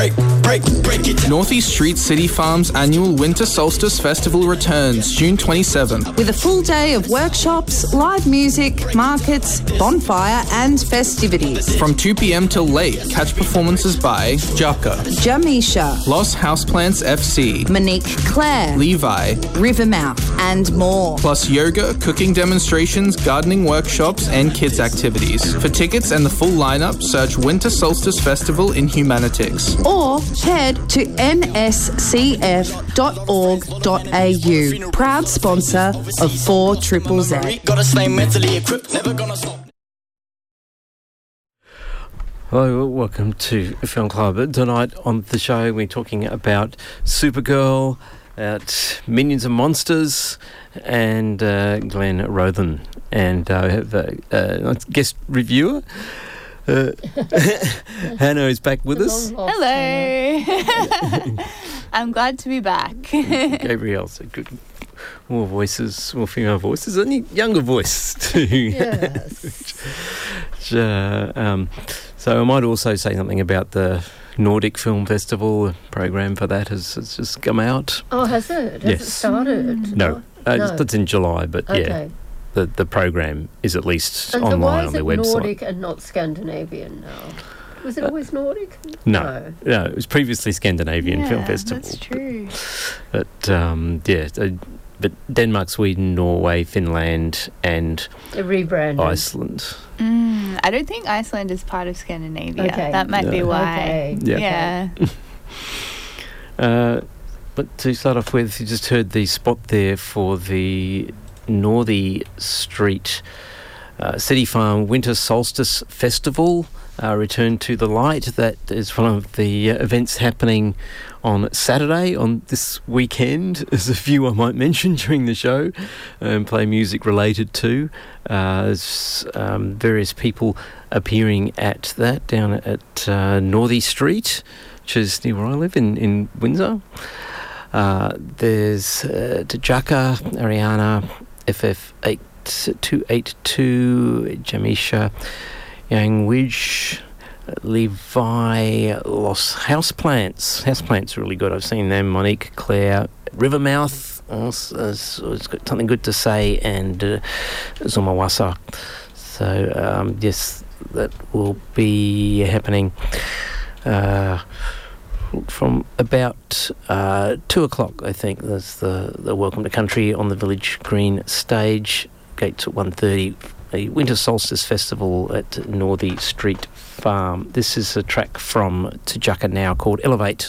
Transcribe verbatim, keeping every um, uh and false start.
Break, break it down. Northeast Street City Farm's annual Winter Solstice Festival returns June twenty-seventh. With a full day of workshops, live music, markets, bonfire and festivities. From two p.m. till late, catch performances by Jaka, Jamisha, Los Houseplants F C, Monique Claire, Levi, Rivermouth and more. Plus yoga, cooking demonstrations, gardening workshops and kids activities. For tickets and the full lineup, search Winter Solstice Festival in Humanitix. Or head to n s c f dot org dot a u. Proud sponsor of four triple Z. Hello, welcome to Film Club. Tonight on the show we're talking about Supergirl, about Minions and Monsters, and uh, Glenn Rothen. And uh, we have a, a guest reviewer. Uh, Hannah is back with us. Hello. I'm glad to be back. Gabrielle's a good, more voices, more female voices, and a younger voice too. Yes. uh, um, so I might also say something about the Nordic Film Festival. Program for that has, has just come out. Oh, has it? Has yes. it started? No, uh, no. It's in July, but okay. yeah. The the program is at least and online so on why their is it website. Nordic and not Scandinavian now? Was it always Nordic? No, no, no, it was previously Scandinavian yeah, Film Festival. That's true. But, but um, yeah, uh, but Denmark, Sweden, Norway, Finland, and they rebranded Iceland. Mm, I don't think Iceland is part of Scandinavia. Okay. That might No. be why. Okay. Yeah. Yeah. uh, but to start off with, you just heard the spot there for the Northey Street uh, City Farm Winter Solstice Festival, uh, Return to the Light. That is one of the uh, events happening on Saturday, on this weekend. There's a few I might mention during the show and play music related to. Uh, there's um, various people appearing at that down at uh, Northey Street, which is near where I live in, in Windsor. Uh, there's uh, Tajaka, Ariana, F F eight two eight two, Jamisha, Yang Wij, Levi, Los Houseplants. Houseplants are really good. I've seen them. Monique, Claire, Rivermouth, also, uh, it's got something good to say, and uh, Zumawasa. So, um, yes, that will be happening uh, from about uh, two o'clock, I think. There's the, the Welcome to Country on the Village Green stage. Gates at one thirty. A Winter Solstice Festival at Northey Street Farm. This is a track from Tajaka Now called Elevate.